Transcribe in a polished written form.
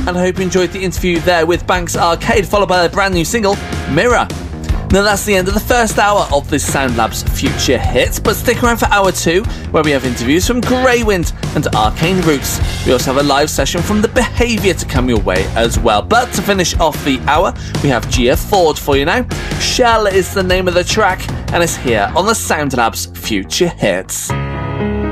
and I hope you enjoyed the interview there with Banks Arcade, followed by their brand new single, Mirror. Now that's the end of the first hour of this Sound Labs Future Hits, but stick around for hour 2, where we have interviews from Greywind and Arcane Roots. We also have a live session from The Behaviour to come your way as well. But to finish off the hour, we have Gia Ford for you now. Shell is the name of the track, and it's here on the Sound Labs Future Hits.